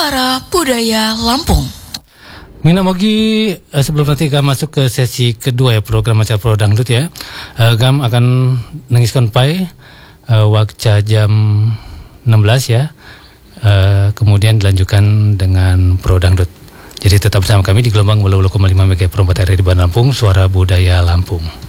Suara Budaya Lampung. Mina Mogi, sebelum nanti Gam masuk ke sesi kedua ya program acara Pro Dangdut ya, Gam akan nengiskan pai waktu jam 16 ya, kemudian dilanjutkan dengan Pro Dangdut. Jadi tetap bersama kami di gelombang 88,5 MHz Pro 4 di Bandar Lampung, Suara Budaya Lampung.